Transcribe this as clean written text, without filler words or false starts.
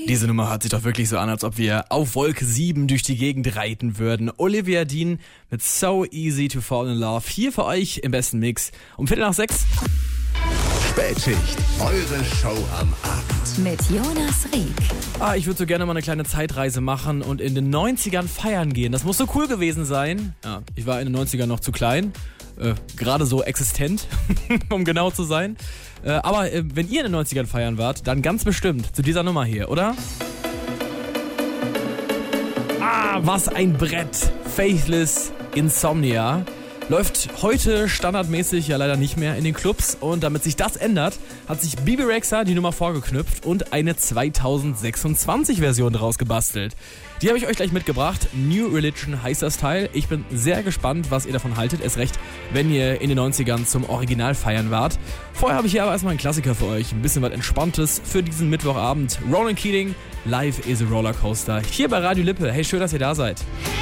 Diese Nummer hört sich doch wirklich so an, als ob wir auf Wolke 7 durch die Gegend reiten würden. Olivia Dean mit So Easy to Fall in Love. Hier für euch im besten Mix um 5:45. Spätschicht, eure Show am Abend. Mit Jonas Rieck. Ich würde so gerne mal eine kleine Zeitreise machen und in den 90ern feiern gehen. Das muss so cool gewesen sein. Ja, ich war in den 90ern noch zu klein. Gerade so existent, um genau zu sein. Aber wenn ihr in den 90ern feiern wart, dann ganz bestimmt zu dieser Nummer hier, oder? Was ein Brett. Faithless Insomnia. Läuft heute standardmäßig ja leider nicht mehr in den Clubs. Und damit sich das ändert, hat sich Bebe Rexha die Nummer vorgeknüpft und eine 2026-Version draus gebastelt. Die habe ich euch gleich mitgebracht. New Religion heißt das Teil. Ich bin sehr gespannt, was ihr davon haltet. Erst recht, wenn ihr in den 90ern zum Original feiern wart. Vorher habe ich hier aber erstmal einen Klassiker für euch. Ein bisschen was Entspanntes für diesen Mittwochabend. Ronan Keating, Life is a Rollercoaster. Hier bei Radio Lippe. Hey, schön, dass ihr da seid.